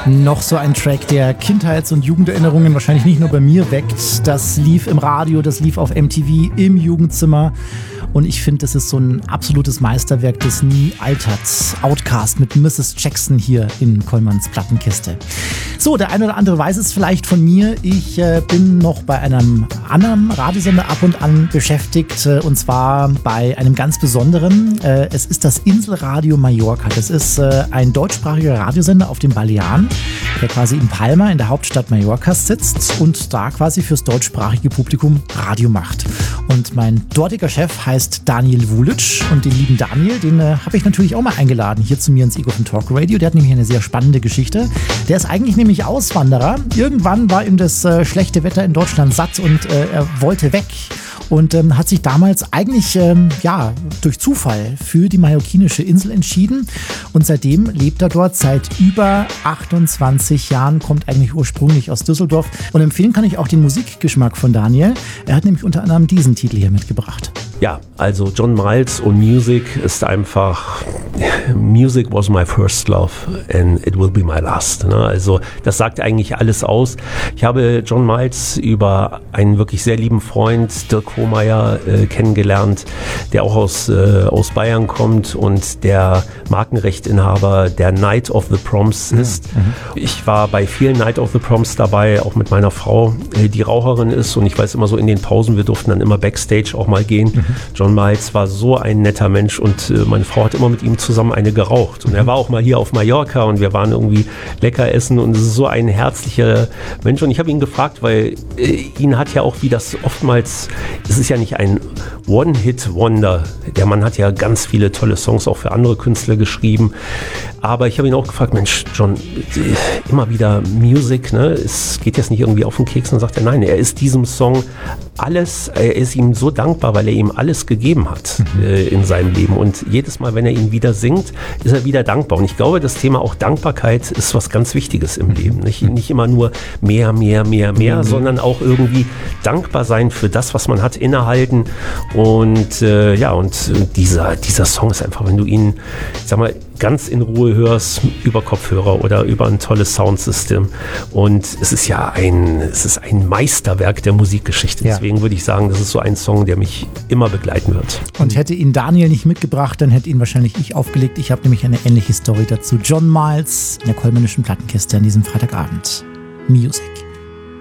Noch so ein Track, der Kindheits- und Jugenderinnerungen wahrscheinlich nicht nur bei mir weckt. Das lief im Radio, das lief auf MTV, im Jugendzimmer. Und ich finde, das ist so ein absolutes Meisterwerk, das nie altert. Outkast mit Mrs. Jackson hier in Kollmanns Plattenkiste. So, der eine oder andere weiß es vielleicht von mir. Ich bin noch bei einem anderen Radiosender ab und an beschäftigt. Und zwar bei einem ganz besonderen. Es ist das Inselradio Mallorca. Das ist ein deutschsprachiger Radiosender auf den Balearen, der quasi in Palma, in der Hauptstadt Mallorcas sitzt und da quasi fürs deutschsprachige Publikum Radio macht. Und mein dortiger Chef heißt Daniel Vulic und den lieben Daniel, den habe ich natürlich auch mal eingeladen hier zu mir ins Ego von Talk Radio. Der hat nämlich eine sehr spannende Geschichte. Der ist eigentlich nämlich Auswanderer. Irgendwann war ihm das schlechte Wetter in Deutschland satt und er wollte weg. Und hat sich damals eigentlich durch Zufall für die mallorquinische Insel entschieden. Und seitdem lebt er dort seit über 28 Jahren, kommt eigentlich ursprünglich aus Düsseldorf. Und empfehlen kann ich auch den Musikgeschmack von Daniel. Er hat nämlich unter anderem diesen Titel hier mitgebracht. Ja, also John Miles und Music ist einfach, Music was my first love and it will be my last. Ne? Also das sagt eigentlich alles aus. Ich habe John Miles über einen wirklich sehr lieben Freund, Dirk Hohmeier, kennengelernt, der auch aus Bayern kommt und der Markenrechtinhaber der Night of the Proms ist. Ich war bei vielen Night of the Proms dabei, auch mit meiner Frau, die Raucherin ist, und ich weiß immer so in den Pausen, wir durften dann immer Backstage auch mal gehen. John Miles war so ein netter Mensch und meine Frau hat immer mit ihm zusammen eine geraucht. Und er war auch mal hier auf Mallorca und wir waren irgendwie lecker essen und es ist so ein herzlicher Mensch. Und ich habe ihn gefragt, weil ihn hat ja auch, wie das oftmals, es ist ja nicht ein One-Hit-Wonder. Der Mann hat ja ganz viele tolle Songs auch für andere Künstler geschrieben. Aber ich habe ihn auch gefragt, Mensch, John, immer wieder Music, ne? Es geht jetzt nicht irgendwie auf den Keks. Und dann sagt er, nein, er ist diesem Song alles, er ist ihm so dankbar, weil er ihm alles gegeben hat in seinem Leben. Und jedes Mal, wenn er ihn wieder singt, ist er wieder dankbar. Und ich glaube, das Thema auch Dankbarkeit ist was ganz Wichtiges im Leben. Nicht immer nur mehr, sondern auch irgendwie dankbar sein für das, was man hat, innehalten. Und dieser Song ist einfach, wenn du ihn, ich sag mal, ganz in Ruhe hörst, über Kopfhörer oder über ein tolles Soundsystem. Und es ist ja ein Meisterwerk der Musikgeschichte. Ja. Deswegen würde ich sagen, das ist so ein Song, der mich immer begleiten wird. Und hätte ihn Daniel nicht mitgebracht, dann hätte ihn wahrscheinlich ich aufgelegt. Ich habe nämlich eine ähnliche Story dazu. John Miles in der Kollmannischen Plattenkiste an diesem Freitagabend. Music.